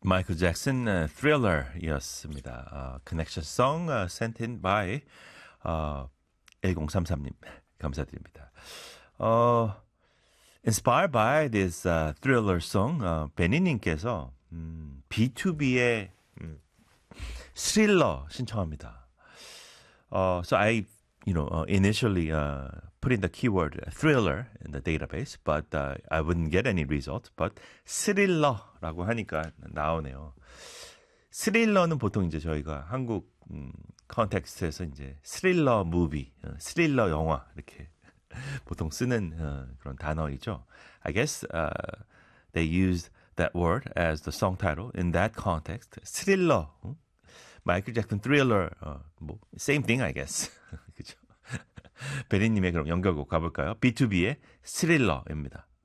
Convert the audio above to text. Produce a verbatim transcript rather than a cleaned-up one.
마이클 잭슨 uh, Thriller이었습니다. Uh, connection song uh, sent in by uh, 일공삼삼님 감사드립니다. Uh, inspired by this uh, Thriller song, uh, 베니님께서 음, 비투비의 음, 스릴러 신청합니다. Uh, so I, you know, uh, initially uh, put in the keyword thriller in the database, but uh, I wouldn't get any result. But 스릴러라고 하니까 나오네요. 스릴러는 보통 이제 저희가 한국 음, 컨텍스트에서 이제 스릴러 무비, 어, 스릴러 영화 이렇게 보통 쓰는 어, 그런 단어이죠. I guess uh, they used that word as the song title in that context. 스릴러. 음? 마이클 잭슨 Thriller, 어, 뭐 same thing, I guess. 그죠? 베리님의 그럼 연결곡 가볼까요? 비투비의 스릴러입니다.